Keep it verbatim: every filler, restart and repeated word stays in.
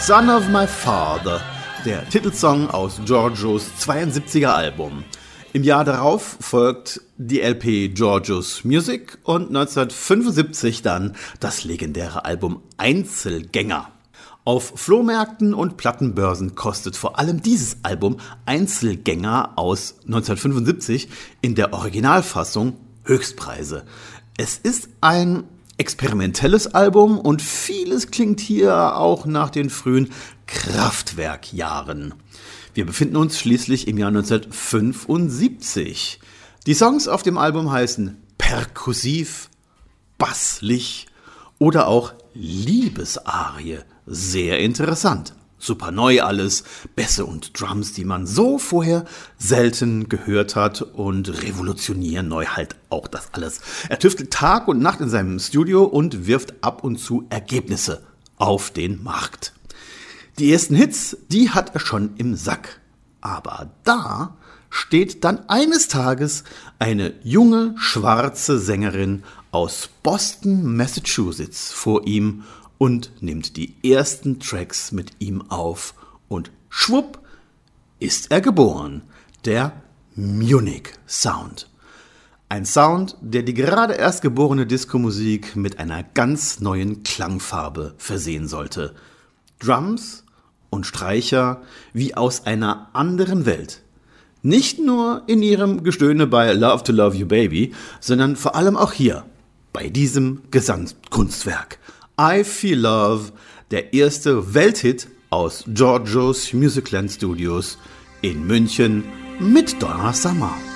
Son of My Father, der Titelsong aus Giorgios zweiundsiebziger Album. Im Jahr darauf folgt die L P Giorgios Music und neunzehnhundertfünfundsiebzig dann das legendäre Album Einzelgänger. Auf Flohmärkten und Plattenbörsen kostet vor allem dieses Album Einzelgänger aus neunzehnhundertfünfundsiebzig in der Originalfassung Höchstpreise. Es ist ein experimentelles Album und vieles klingt hier auch nach den frühen Kraftwerk-Jahren. Wir befinden uns schließlich im Jahr neunzehnhundertfünfundsiebzig. Die Songs auf dem Album heißen Perkussiv, Basslich oder auch Liebesarie. Sehr interessant. Super neu alles, Bässe und Drums, die man so vorher selten gehört hat und revolutionieren neu halt auch das alles. Er tüftelt Tag und Nacht in seinem Studio und wirft ab und zu Ergebnisse auf den Markt. Die ersten Hits, die hat er schon im Sack. Aber da steht dann eines Tages eine junge, schwarze Sängerin aus Boston, Massachusetts vor ihm und nimmt die ersten Tracks mit ihm auf und schwupp ist er geboren, der Munich Sound. Ein Sound, der die gerade erst geborene Diskomusik mit einer ganz neuen Klangfarbe versehen sollte. Drums und Streicher wie aus einer anderen Welt. Nicht nur in ihrem Gestöhne bei Love to Love You Baby, sondern vor allem auch hier, bei diesem Gesamtkunstwerk. I Feel Love, der erste Welthit aus Giorgios Musicland Studios in München mit Donna Summer.